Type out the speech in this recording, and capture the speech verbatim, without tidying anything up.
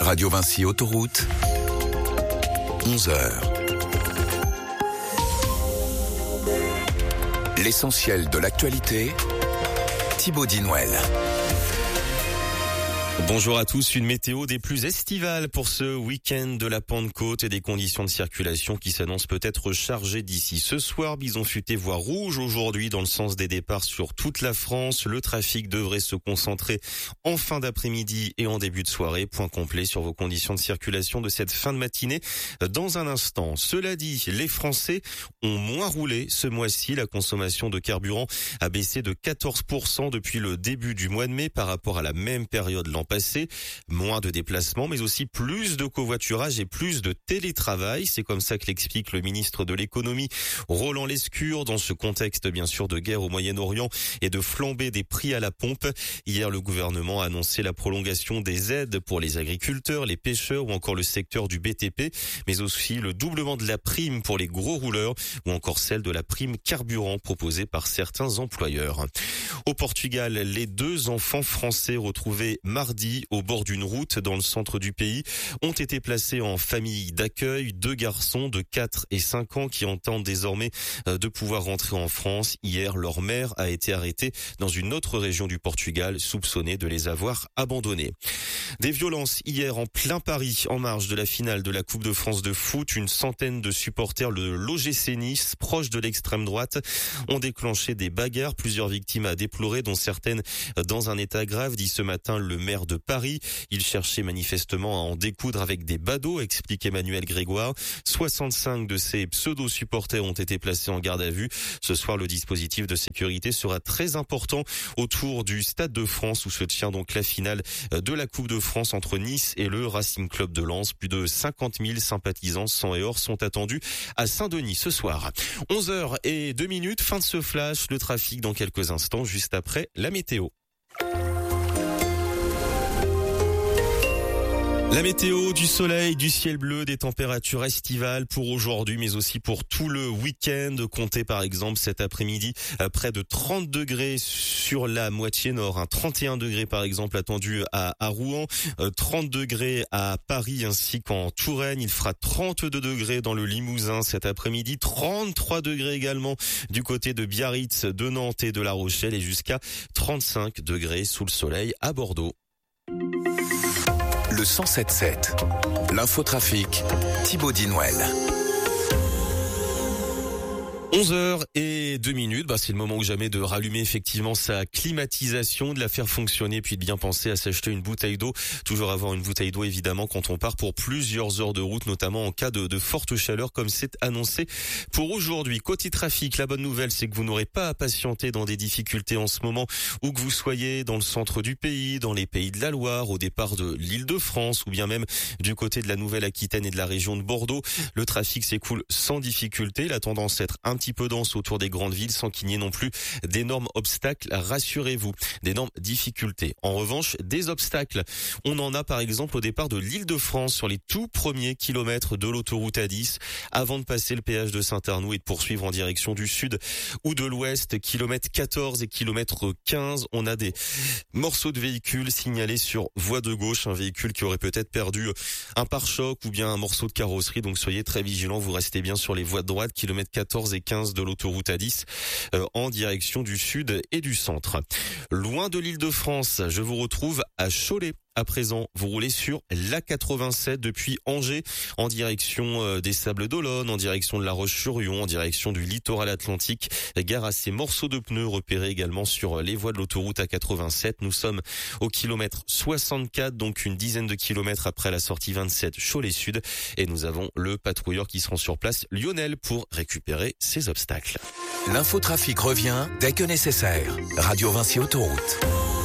Radio Vinci Autoroute, onze heures. L'essentiel de l'actualité, Thibaut Dinouel. Bonjour à tous, une météo des plus estivales pour ce week-end de la Pentecôte et des conditions de circulation qui s'annoncent peut-être chargées d'ici ce soir. Bison futé voie rouge aujourd'hui dans le sens des départs sur toute la France. Le trafic devrait se concentrer en fin d'après-midi et en début de soirée. Point complet sur vos conditions de circulation de cette fin de matinée dans un instant. Cela dit, les Français ont moins roulé ce mois-ci. La consommation de carburant a baissé de quatorze pour cent depuis le début du mois de mai par rapport à la même période l'an passé. Moins de déplacements, mais aussi plus de covoiturage et plus de télétravail. C'est comme ça que l'explique le ministre de l'économie, Roland Lescure, dans ce contexte bien sûr de guerre au Moyen-Orient et de flambée des prix à la pompe. Hier, le gouvernement a annoncé la prolongation des aides pour les agriculteurs, les pêcheurs ou encore le secteur du B T P, mais aussi le doublement de la prime pour les gros rouleurs ou encore celle de la prime carburant proposée par certains employeurs. Au Portugal, les deux enfants français retrouvés mardi au bord d'une route dans le centre du pays ont été placés en famille d'accueil. Deux garçons de quatre et cinq ans qui entendent désormais de pouvoir rentrer en France. Hier, leur mère a été arrêtée dans une autre région du Portugal, soupçonnée de les avoir abandonnés. Des violences hier en plein Paris, en marge de la finale de la Coupe de France de foot. Une centaine de supporters de l'O G C Nice, proche de l'extrême droite, ont déclenché des bagarres. Plusieurs victimes à déplorer, dont certaines dans un état grave, dit ce matin le maire de Paris. Il cherchait manifestement à en découdre avec des badauds, explique Emmanuel Grégoire. soixante-cinq de ces pseudo-supporters ont été placés en garde à vue. Ce soir, le dispositif de sécurité sera très important autour du Stade de France où se tient donc la finale de la Coupe de France entre Nice et le Racing Club de Lens. Plus de cinquante mille sympathisants sang et or sont attendus à Saint-Denis ce soir. onze heures et deux minutes, fin de ce flash. Le trafic dans quelques instants, juste après la météo. La météo, du soleil, du ciel bleu, des températures estivales pour aujourd'hui, mais aussi pour tout le week-end. Comptez par exemple cet après-midi près de trente degrés sur la moitié nord, hein. trente et un degrés par exemple attendu à, à Rouen, trente degrés à Paris ainsi qu'en Touraine. Il fera trente-deux degrés dans le Limousin cet après-midi, trente-trois degrés également du côté de Biarritz, de Nantes et de La Rochelle et jusqu'à trente-cinq degrés sous le soleil à Bordeaux. Le cent sept sept, l'infotrafic, Thibaut Dinouel. onze heures et deux minutes, bah c'est le moment ou jamais de rallumer effectivement sa climatisation, de la faire fonctionner, puis de bien penser à s'acheter une bouteille d'eau. Toujours avoir une bouteille d'eau évidemment quand on part pour plusieurs heures de route, notamment en cas de, de forte chaleur comme c'est annoncé pour aujourd'hui. Côté trafic, la bonne nouvelle c'est que vous n'aurez pas à patienter dans des difficultés en ce moment, où que vous soyez dans le centre du pays, dans les pays de la Loire, au départ de l'Île-de-France ou bien même du côté de la Nouvelle-Aquitaine et de la région de Bordeaux. Le trafic s'écoule sans difficulté, la tendance à être un petit peu dense autour des grandes villes sans qu'il n'y ait non plus d'énormes obstacles, rassurez-vous, d'énormes difficultés. En revanche, des obstacles, on en a par exemple au départ de l'Île-de-France sur les tout premiers kilomètres de l'autoroute A dix avant de passer le péage de Saint-Arnoux et de poursuivre en direction du sud ou de l'ouest, kilomètre quatorze et kilomètre quinze. On a des morceaux de véhicules signalés sur voie de gauche, un véhicule qui aurait peut-être perdu un pare-choc ou bien un morceau de carrosserie, donc soyez très vigilants, vous restez bien sur les voies de droite, kilomètre quatorze et quinze de l'autoroute A dix euh, en direction du sud et du centre. Loin de l'Île-de-France, je vous retrouve à Cholet. À présent, vous roulez sur l'A quatre-vingt-sept depuis Angers en direction euh, des Sables d'Olonne, en direction de La Roche-sur-Yon, en direction du littoral atlantique. Gare à ces morceaux de pneus repérés également sur les voies de l'autoroute A quatre-vingt-sept. Nous sommes au kilomètre soixante-quatre, donc une dizaine de kilomètres après la sortie vingt-sept Cholet-Sud. Et nous avons le patrouilleur qui sera sur place, Lionel, pour récupérer ces obstacles. L'infotrafic revient dès que nécessaire. Radio Vinci Autoroute.